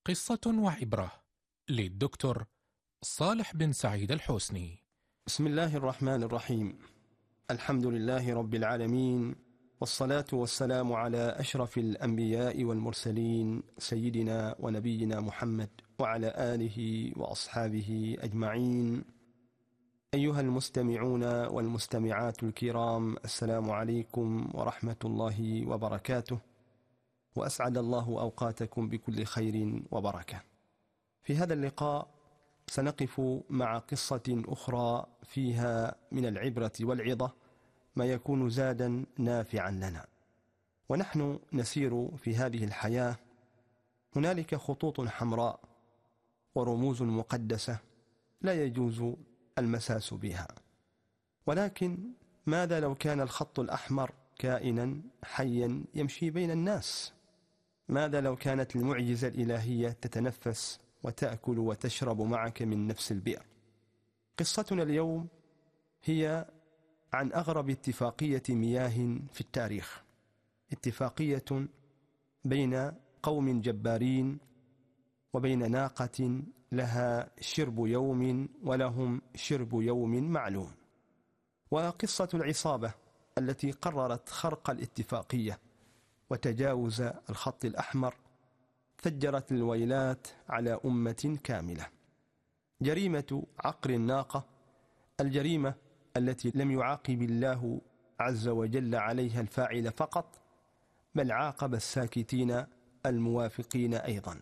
قصة وعبرة للدكتور صالح بن سعيد الحسني. بسم الله الرحمن الرحيم. الحمد لله رب العالمين، والصلاة والسلام على أشرف الأنبياء والمرسلين سيدنا ونبينا محمد وعلى آله وأصحابه أجمعين. أيها المستمعون والمستمعات الكرام، السلام عليكم ورحمة الله وبركاته، وأسعد الله أوقاتكم بكل خير وبركة. في هذا اللقاء سنقف مع قصة أخرى فيها من العبرة والعظة ما يكون زادا نافعا لنا. ونحن نسير في هذه الحياة، هنالك خطوط حمراء ورموز مقدسة لا يجوز المساس بها، ولكن ماذا لو كان الخط الأحمر كائنا حيا يمشي بين الناس؟ ماذا لو كانت المعجزة الإلهية تتنفس وتأكل وتشرب معك من نفس البئر؟ قصتنا اليوم هي عن أغرب اتفاقية مياه في التاريخ، اتفاقية بين قوم جبارين وبين ناقة لها شرب يوم ولهم شرب يوم معلوم. وقصة العصابة التي قررت خرق الاتفاقية وتجاوز الخط الأحمر فجرت الويلات على أمة كاملة. جريمة عقر الناقة، الجريمة التي لم يعاقب الله عز وجل عليها الفاعل فقط، بل عاقب الساكتين الموافقين أيضا.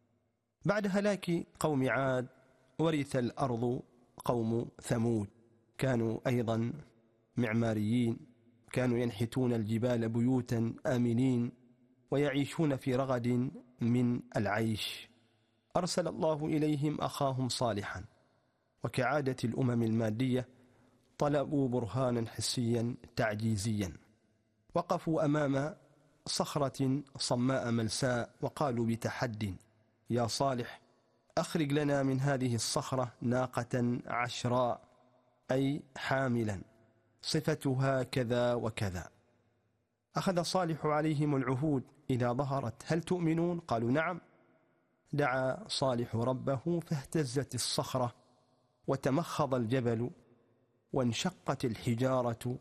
بعد هلاك قوم عاد ورث الأرض قوم ثمود، كانوا أيضا معماريين، كانوا ينحتون الجبال بيوتا آمنين ويعيشون في رغد من العيش. أرسل الله إليهم أخاهم صالحا، وكعادة الأمم المادية طلبوا برهانا حسيا تعجيزيا. وقفوا أمام صخرة صماء ملساء وقالوا بتحد: يا صالح، أخرج لنا من هذه الصخرة ناقة عشراء، أي حاملا، صفتها كذا وكذا. أخذ صالح عليهم العهود: إذا ظهرت هل تؤمنون؟ قالوا نعم. دعا صالح ربه فاهتزت الصخرة وتمخض الجبل وانشقت الحجارة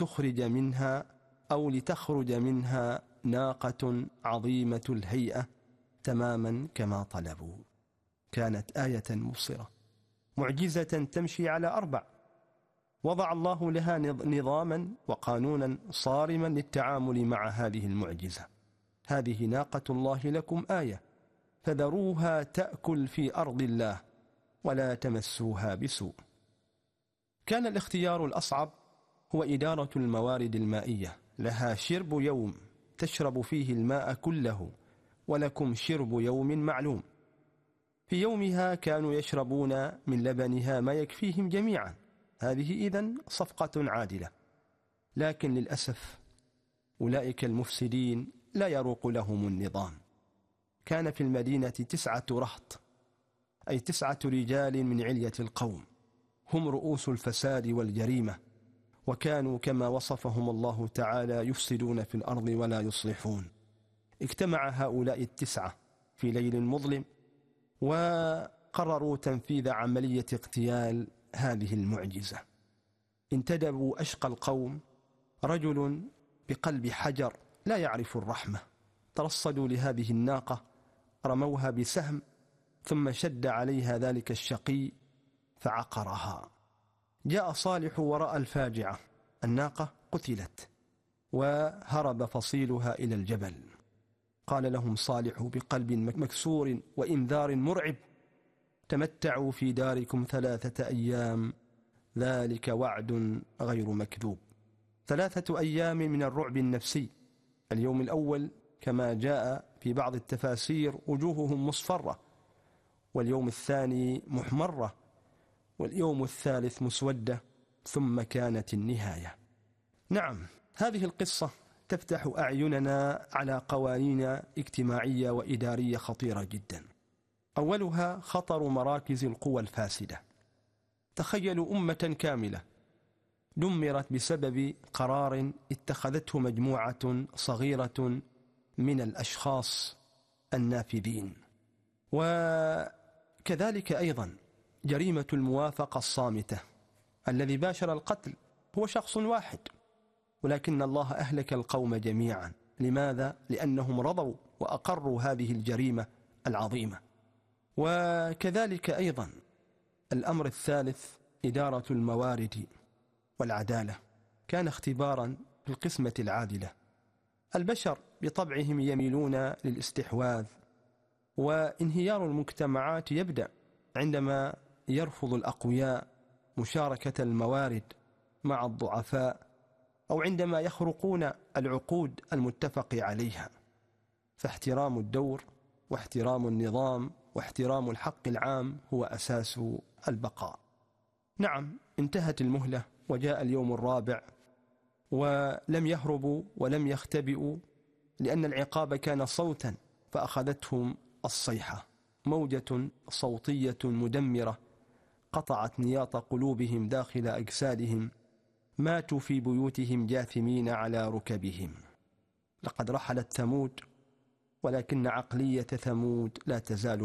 لتخرج منها ناقة عظيمة الهيئة تماما كما طلبوا. كانت آية مبصرة، معجزة تمشي على أربع. وضع الله لها نظاما وقانونا صارما للتعامل مع هذه المعجزة. هذه ناقة الله لكم آية، فذروها تأكل في أرض الله ولا تمسوها بسوء. كان الاختيار الأصعب هو إدارة الموارد المائية، لها شرب يوم تشرب فيه الماء كله، ولكم شرب يوم معلوم. في يومها كانوا يشربون من لبنها ما يكفيهم جميعا. هذه إذن صفقة عادلة، لكن للأسف أولئك المفسدين لا يروق لهم النظام. كان في المدينة 9 رهط، أي 9 رجال من علية القوم، هم رؤوس الفساد والجريمة، وكانوا كما وصفهم الله تعالى يفسدون في الأرض ولا يصلحون. اجتمع هؤلاء 9 في ليل مظلم وقرروا تنفيذ عملية اغتيال هذه المعجزة. انتدبوا أشقى القوم، رجل بقلب حجر لا يعرف الرحمة، ترصدوا لهذه الناقة، رموها بسهم، ثم شد عليها ذلك الشقي فعقرها. جاء صالح ورأى الفاجعة، الناقة قتلت وهرب فصيلها إلى الجبل. قال لهم صالح بقلب مكسور وإنذار مرعب: تمتعوا في داركم 3 أيام، ذلك وعد غير مكذوب. 3 أيام من الرعب النفسي. اليوم الأول كما جاء في بعض التفاسير وجوههم مصفرة، واليوم الثاني محمرة، واليوم الثالث مسودة، ثم كانت النهاية. نعم، هذه القصة تفتح أعيننا على قوانين اجتماعية وإدارية خطيرة جدا. أولها خطر مراكز القوى الفاسدة. تخيلوا أمة كاملة دمرت بسبب قرار اتخذته مجموعة صغيرة من الأشخاص النافذين، وكذلك أيضا جريمة الموافقة الصامتة. الذي باشر القتل هو شخص واحد، ولكن الله أهلك القوم جميعا. لماذا؟ لأنهم رضوا وأقروا هذه الجريمة العظيمة. وكذلك أيضا الأمر الثالث إدارة الموارد والعدالة. كان اختبارا في القسمة العادلة. البشر بطبعهم يميلون للاستحواذ، وانهيار المجتمعات يبدأ عندما يرفض الأقوياء مشاركة الموارد مع الضعفاء، أو عندما يخرقون العقود المتفق عليها. فاحترام الدور واحترام النظام واحترام الحق العام هو أساس البقاء. نعم، انتهت المهلة وجاء اليوم الرابع، ولم يهربوا ولم يختبئوا، لأن العقاب كان صوتا فأخذتهم الصيحة، موجة صوتية مدمرة قطعت نياط قلوبهم داخل أجسادهم، ماتوا في بيوتهم جاثمين على ركبهم. لقد رحلت ثمود، ولكن عقلية ثمود لا تزال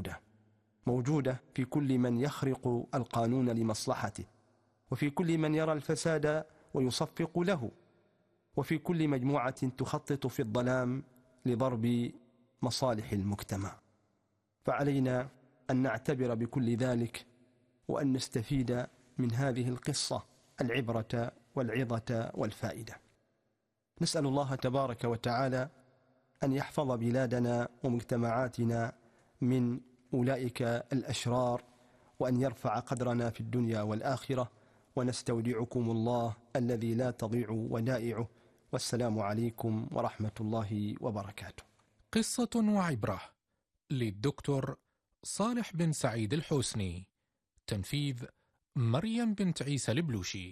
موجودة في كل من يخرق القانون لمصلحته، وفي كل من يرى الفساد ويصفق له، وفي كل مجموعة تخطط في الظلام لضرب مصالح المجتمع. فعلينا أن نعتبر بكل ذلك، وأن نستفيد من هذه القصة العبرة والعظة والفائدة. نسأل الله تبارك وتعالى أن يحفظ بلادنا ومجتمعاتنا من أولئك الأشرار، وأن يرفع قدرنا في الدنيا والآخرة، ونستودعكم الله الذي لا تضيع ودائعه. والسلام عليكم ورحمة الله وبركاته. قصة وعبرة للدكتور صالح بن سعيد الحوسني، تنفيذ مريم بنت عيسى البلوشي.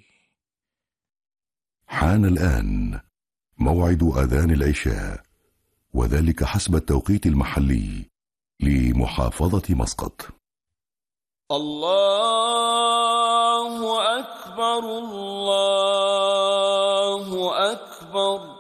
حان الآن موعد أذان العشاء، وذلك حسب التوقيت المحلي لمحافظة مسقط. الله أكبر الله